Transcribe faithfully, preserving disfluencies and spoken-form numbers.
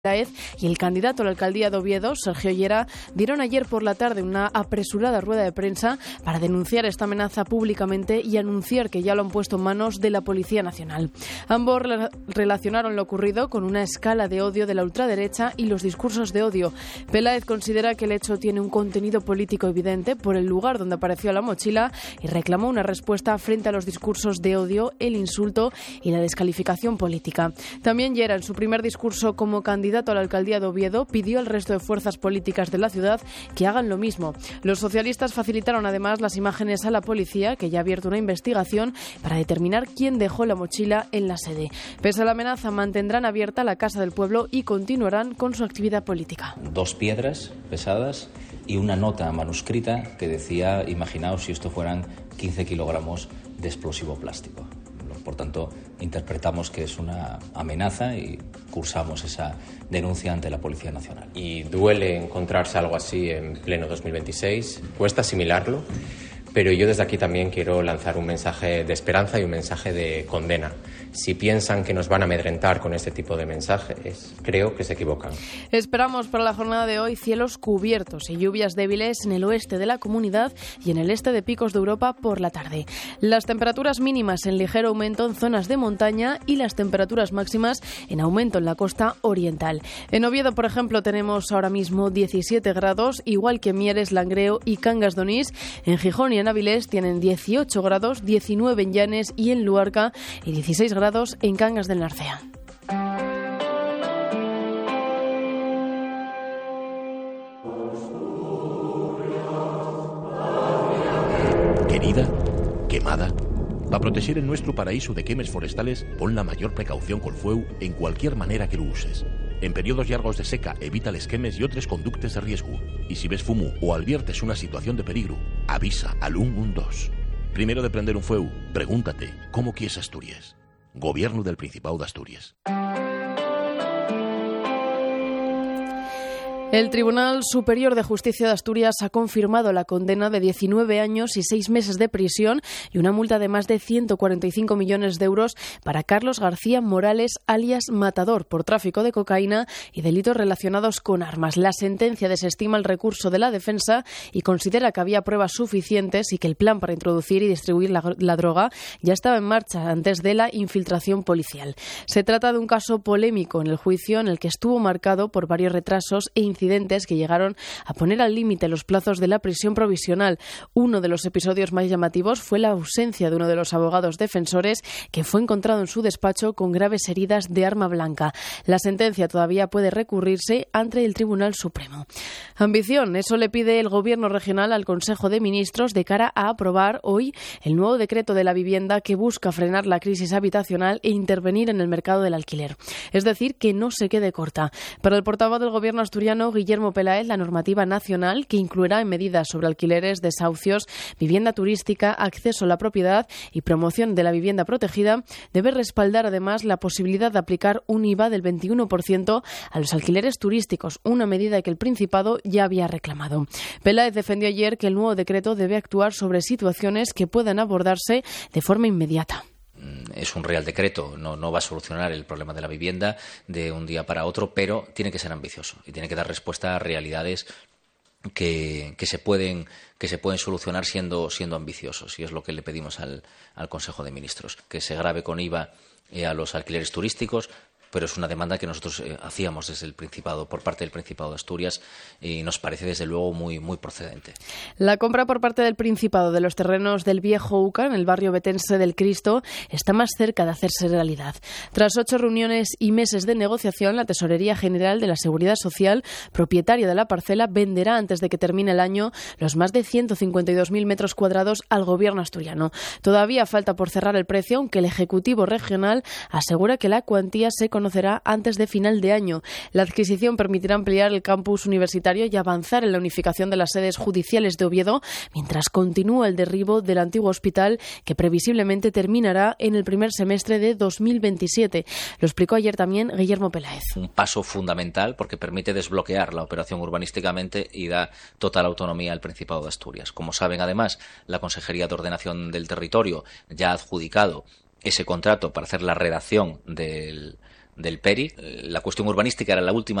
y el candidato a la alcaldía de Oviedo, Sergio Llera, dieron ayer por la tarde una apresurada rueda de prensa para denunciar esta amenaza públicamente y anunciar que ya lo han puesto en manos de la Policía Nacional. Ambos re- relacionaron lo ocurrido con una escala de odio de la ultraderecha y los discursos de odio. Peláez considera que el hecho tiene un contenido político evidente por el lugar donde apareció la mochila y reclamó una respuesta frente a los discursos de odio, el insulto y la descalificación política. También Llera, en su primer discurso como candidato candidato a la alcaldía de Oviedo, pidió al resto de fuerzas políticas de la ciudad que hagan lo mismo. Los socialistas facilitaron además las imágenes a la policía, que ya ha abierto una investigación para determinar quién dejó la mochila en la sede. Pese a la amenaza, mantendrán abierta la Casa del Pueblo y continuarán con su actividad política. Dos piedras pesadas y una nota manuscrita que decía: imaginaos si esto fueran quince kilogramos de explosivo plástico. Por tanto, interpretamos que es una amenaza y cursamos esa denuncia ante la Policía Nacional. Y duele encontrarse algo así en pleno dos mil veintiséis, cuesta asimilarlo, pero yo desde aquí también quiero lanzar un mensaje de esperanza y un mensaje de condena. Si piensan que nos van a amedrentar con este tipo de mensajes, creo que se equivocan. Esperamos para la jornada de hoy cielos cubiertos y lluvias débiles en el oeste de la comunidad y en el este de Picos de Europa por la tarde. Las temperaturas mínimas en ligero aumento en zonas de montaña y las temperaturas máximas en aumento en la costa oriental. En Oviedo, por ejemplo, tenemos ahora mismo diecisiete grados, igual que en Mieres, Langreo y Cangas de Onís. En Gijón y en Avilés tienen dieciocho grados, diecinueve en Llanes y en Luarca y dieciséis grados en Cangas del Narcea. Querida, quemada. Para proteger el nuestro paraíso de quemes forestales, pon la mayor precaución col fueu en cualquier manera que lo uses. En periodos largos de seca, evita les quemes y otros conductes de riesgo. Y si ves fumo o adviertes una situación de peligro, avisa al ciento doce. Primero de prender un fueu, pregúntate, ¿cómo quieres Asturias? Gobierno del Principado de Asturias. El Tribunal Superior de Justicia de Asturias ha confirmado la condena de diecinueve años y seis meses de prisión y una multa de más de ciento cuarenta y cinco millones de euros para Carlos García Morales, alias Matador, por tráfico de cocaína y delitos relacionados con armas. La sentencia desestima el recurso de la defensa y considera que había pruebas suficientes y que el plan para introducir y distribuir la, la droga ya estaba en marcha antes de la infiltración policial. Se trata de un caso polémico en el juicio en el que estuvo marcado por varios retrasos e incidentes que llegaron a poner al límite los plazos de la prisión provisional. Uno de los episodios más llamativos fue la ausencia de uno de los abogados defensores, que fue encontrado en su despacho con graves heridas de arma blanca. La sentencia todavía puede recurrirse ante el Tribunal Supremo. Ambición, eso le pide el Gobierno regional al Consejo de Ministros de cara a aprobar hoy el nuevo decreto de la vivienda que busca frenar la crisis habitacional e intervenir en el mercado del alquiler. Es decir, que no se quede corta. Para el portavoz del Gobierno asturiano, Guillermo Peláez, la normativa nacional, que incluirá en medidas sobre alquileres, desahucios, vivienda turística, acceso a la propiedad y promoción de la vivienda protegida, debe respaldar además la posibilidad de aplicar un I V A del veintiuno por ciento a los alquileres turísticos, una medida que el Principado ya había reclamado. Peláez defendió ayer que el nuevo decreto debe actuar sobre situaciones que puedan abordarse de forma inmediata. Es un real decreto, no, no va a solucionar el problema de la vivienda de un día para otro, pero tiene que ser ambicioso y tiene que dar respuesta a realidades que, que se pueden que se pueden solucionar siendo siendo ambiciosos, y es lo que le pedimos al, al Consejo de Ministros, que se grave con I V A eh, a los alquileres turísticos. Pero es una demanda que nosotros eh, hacíamos desde el Principado, por parte del Principado de Asturias, y nos parece desde luego muy, muy procedente. La compra por parte del Principado de los terrenos del Viejo Uca, en el barrio betense del Cristo, está más cerca de hacerse realidad. Tras ocho reuniones y meses de negociación, la Tesorería General de la Seguridad Social, propietaria de la parcela, venderá antes de que termine el año los más de ciento cincuenta y dos mil metros cuadrados al Gobierno asturiano. Todavía falta por cerrar el precio, aunque el Ejecutivo Regional asegura que la cuantía se conocerá antes de final de año. La adquisición permitirá ampliar el campus universitario y avanzar en la unificación de las sedes judiciales de Oviedo, mientras continúa el derribo del antiguo hospital, que previsiblemente terminará en el primer semestre de dos mil veintisiete. Lo explicó ayer también Guillermo Peláez. Un paso fundamental porque permite desbloquear la operación urbanísticamente y da total autonomía al Principado de Asturias. Como saben, además, la Consejería de Ordenación del Territorio ya ha adjudicado ese contrato para hacer la redacción del del Peri. La cuestión urbanística era la última